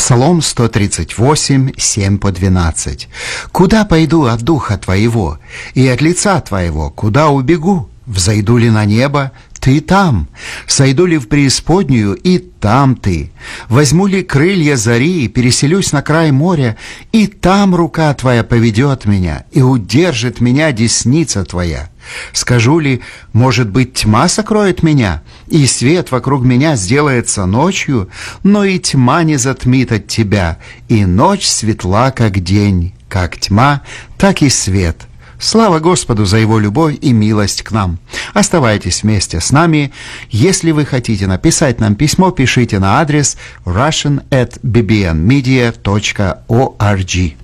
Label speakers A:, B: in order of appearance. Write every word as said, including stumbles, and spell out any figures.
A: Псалом сто тридцать восемь, семь по двенадцать. «Куда пойду от духа Твоего, и от лица Твоего, куда убегу? Взойду ли на небо? Ты там. Сойду ли в преисподнюю? И там Ты. Возьму ли крылья зари и переселюсь на край моря? И там рука Твоя поведет меня, и удержит меня десница Твоя. Скажу ли, может быть, тьма сокроет меня, и свет вокруг меня сделается ночью, но и тьма не затмит от Тебя, и ночь светла, как день, как тьма, так и свет». Слава Господу за Его любовь и милость к нам. Оставайтесь вместе с нами. Если вы хотите написать нам письмо, пишите на адрес russian at b b n media dot org.